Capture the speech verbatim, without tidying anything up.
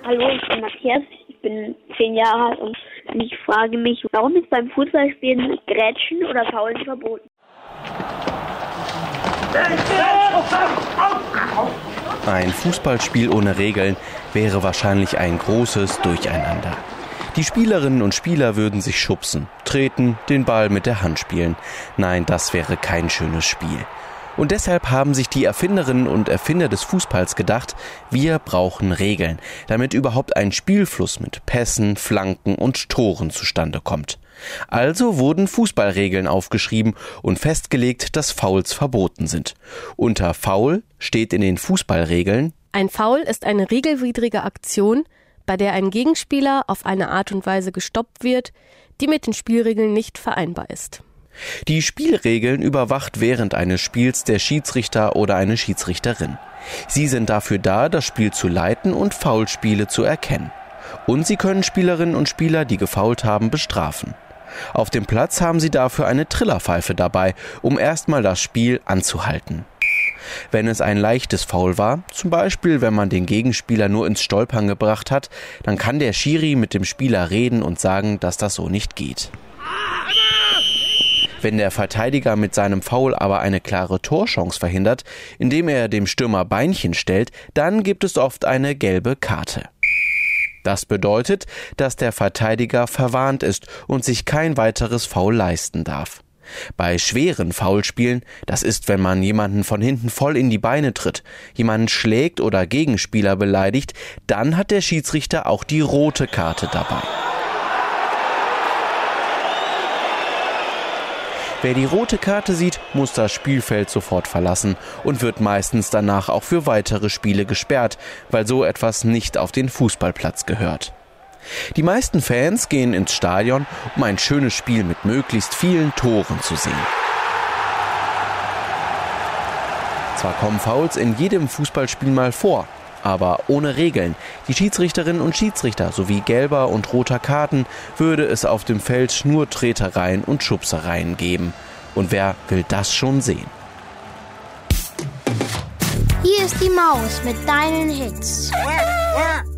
Hallo, ich bin Matthias, ich bin zehn Jahre alt und ich frage mich, warum ist beim Fußballspielen Grätschen oder Faulen verboten? Ein Fußballspiel ohne Regeln wäre wahrscheinlich ein großes Durcheinander. Die Spielerinnen und Spieler würden sich schubsen, treten, den Ball mit der Hand spielen. Nein, das wäre kein schönes Spiel. Und deshalb haben sich die Erfinderinnen und Erfinder des Fußballs gedacht, wir brauchen Regeln, damit überhaupt ein Spielfluss mit Pässen, Flanken und Toren zustande kommt. Also wurden Fußballregeln aufgeschrieben und festgelegt, dass Fouls verboten sind. Unter Foul steht in den Fußballregeln: Ein Foul ist eine regelwidrige Aktion, bei der ein Gegenspieler auf eine Art und Weise gestoppt wird, die mit den Spielregeln nicht vereinbar ist. Die Spielregeln überwacht während eines Spiels der Schiedsrichter oder eine Schiedsrichterin. Sie sind dafür da, das Spiel zu leiten und Foulspiele zu erkennen. Und sie können Spielerinnen und Spieler, die gefoult haben, bestrafen. Auf dem Platz haben sie dafür eine Trillerpfeife dabei, um erstmal das Spiel anzuhalten. Wenn es ein leichtes Foul war, zum Beispiel wenn man den Gegenspieler nur ins Stolpern gebracht hat, dann kann der Schiri mit dem Spieler reden und sagen, dass das so nicht geht. Wenn der Verteidiger mit seinem Foul aber eine klare Torchance verhindert, indem er dem Stürmer Beinchen stellt, dann gibt es oft eine gelbe Karte. Das bedeutet, dass der Verteidiger verwarnt ist und sich kein weiteres Foul leisten darf. Bei schweren Foulspielen, das ist, wenn man jemanden von hinten voll in die Beine tritt, jemanden schlägt oder Gegenspieler beleidigt, dann hat der Schiedsrichter auch die rote Karte dabei. Wer die rote Karte sieht, muss das Spielfeld sofort verlassen und wird meistens danach auch für weitere Spiele gesperrt, weil so etwas nicht auf den Fußballplatz gehört. Die meisten Fans gehen ins Stadion, um ein schönes Spiel mit möglichst vielen Toren zu sehen. Zwar kommen Fouls in jedem Fußballspiel mal vor, aber ohne Regeln. Die Schiedsrichterinnen und Schiedsrichter sowie gelber und roter Karten würde es auf dem Feld nur Tretereien und Schubsereien geben. Und wer will das schon sehen? Hier ist die Maus mit deinen Hits.